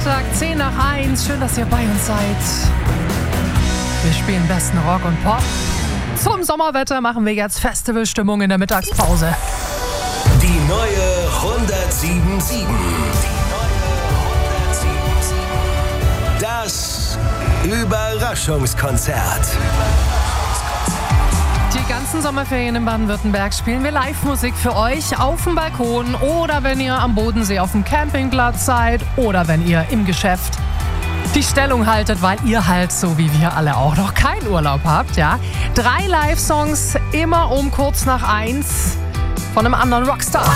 Freitag, 10 nach 1. Schön, dass ihr bei uns seid. Wir spielen besten Rock und Pop. Zum Sommerwetter machen wir jetzt Festivalstimmung in der Mittagspause. Die neue 107.7. Das Überraschungskonzert. Die ganzen Sommerferien in Baden-Württemberg spielen wir Live-Musik für euch auf dem Balkon oder wenn ihr am Bodensee auf dem Campingplatz seid oder wenn ihr im Geschäft die Stellung haltet, weil ihr halt so wie wir alle auch noch keinen Urlaub habt, ja. 3 Live-Songs, immer um kurz nach 1 von einem anderen Rockstar.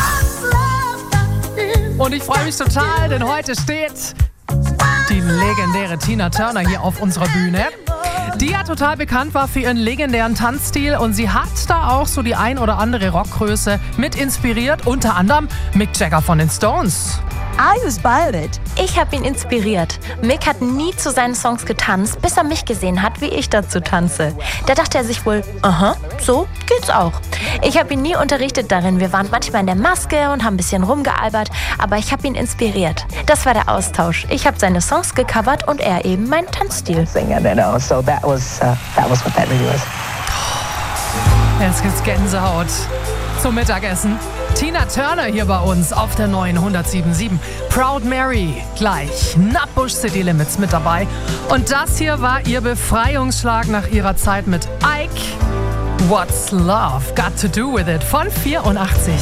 Und ich freue mich total, denn heute steht die legendäre Tina Turner hier auf unserer Bühne, die ja total bekannt war für ihren legendären Tanzstil und sie hat da auch so die ein oder andere Rockgröße mit inspiriert, unter anderem Mick Jagger von den Stones. I inspired it. Ich habe ihn inspiriert. Mick hat nie zu seinen Songs getanzt, bis er mich gesehen hat, wie ich dazu tanze. Da dachte er sich wohl, aha, so geht's auch. Ich habe ihn nie unterrichtet darin. Wir waren manchmal in der Maske und haben ein bisschen rumgealbert, aber ich habe ihn inspiriert. Das war der Austausch. Ich habe seine Songs gecovert und er eben meinen Tanzstil. So that was what that really was. Jetzt gibt's Gänsehaut zum Mittagessen. Tina Turner hier bei uns auf der neuen 107.7. Proud Mary gleich. Nutbush City Limits mit dabei. Und das hier war ihr Befreiungsschlag nach ihrer Zeit mit Ike. What's Love Got to Do With It von 84.